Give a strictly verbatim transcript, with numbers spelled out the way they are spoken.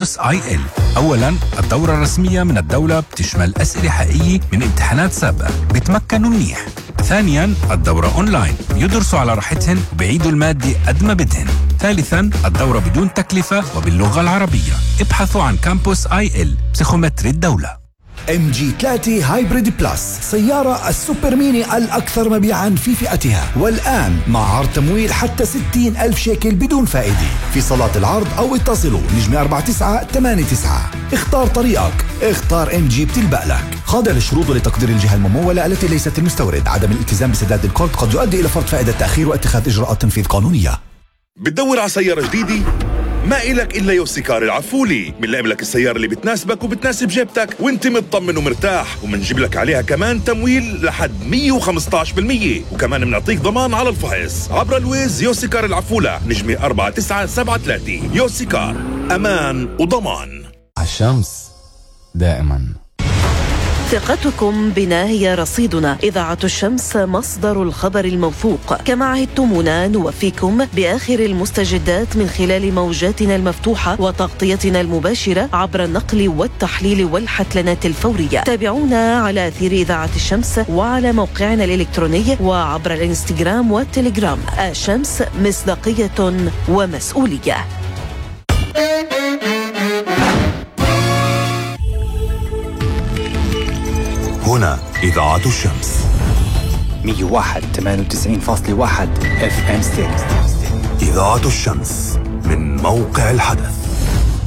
كامبوس آي إل. أولاً، الدورة الرسمية من الدولة بتشمل أسئلة حقيقية من امتحانات سابقة بيتمكنوا منيح. ثانياً، الدورة أونلاين بيدرسوا على راحتهن وبيعيدوا المادة قد ما بدهن. ثالثاً، الدورة بدون تكلفة وباللغة العربية. ابحثوا عن كامبوس آي إل بسيخومتري الدولة. ام جي ثلاثة هايبريد بلس، سيارة السوبر ميني الأكثر مبيعاً في فئتها، والآن مع عرض تمويل حتى ستين ألف شيكل بدون فائدة في صالات العرض، أو اتصلوا نجمة أربعة تسعة ثمانية تسعة. اختار طريقك، اختار ام جي بتلبق لك. خاضع للشروط ولتقدير الجهة الممولة التي ليست المستورد. عدم الالتزام بسداد القرض قد يؤدي إلى فرض فائدة تأخير واتخاذ إجراءات تنفيذ قانونية. بتدور على سيارة جديدة؟ ما إلك إلا يوسيكار العفولي. منلاقي لك السيارة اللي بتناسبك وبتناسب جيبتك وانت مطمن ومرتاح، ومنجيب لك عليها كمان تمويل لحد مية وخمسطعش بالمية، وكمان منعطيك ضمان على الفحص عبر الويز. يوسيكار العفولة نجمة أربعة تسعة سبعة ثلاثة. يوسيكار، أمان وضمان. الشمس دائما. ثقتكم بنا هي رصيدنا. إذاعة الشمس مصدر الخبر الموثوق. كما عهدتمونا نوفيكم بآخر المستجدات من خلال موجاتنا المفتوحة وتغطيتنا المباشرة عبر النقل والتحليل والحتلنات الفورية. تابعونا على أثير إذاعة الشمس وعلى موقعنا الإلكتروني وعبر الإنستغرام والتليجرام. الشمس، مصداقية ومسؤولية. هنا إذاعة الشمس مية وواحد ثمانية وتسعين فاصلة واحد اف ام ستيريو. إذاعة الشمس من موقع الحدث.